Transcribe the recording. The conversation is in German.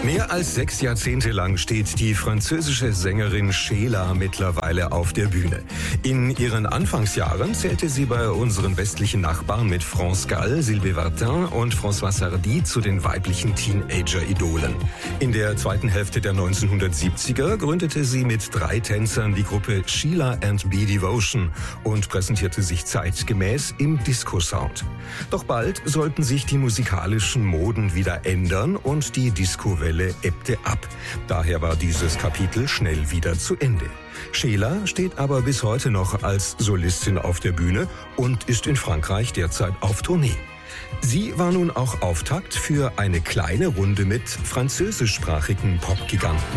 Mehr als 6 Jahrzehnte lang steht die französische Sängerin Sheila mittlerweile auf der Bühne. In ihren Anfangsjahren zählte sie bei unseren westlichen Nachbarn mit France Gall, Sylvie Vartan und François Sardy zu den weiblichen Teenager-Idolen. In der zweiten Hälfte der 1970er gründete sie mit 3 Tänzern die Gruppe Sheila and B Devotion und präsentierte sich zeitgemäß im Disco-Sound. Doch bald sollten sich die musikalischen Moden wieder ändern und die Disco-Welle ebbte ab. Daher war dieses Kapitel schnell wieder zu Ende. Sheila steht aber bis heute noch als Solistin auf der Bühne und ist in Frankreich derzeit auf Tournee. Sie war nun auch Auftakt für eine kleine Runde mit französischsprachigen Popgiganten.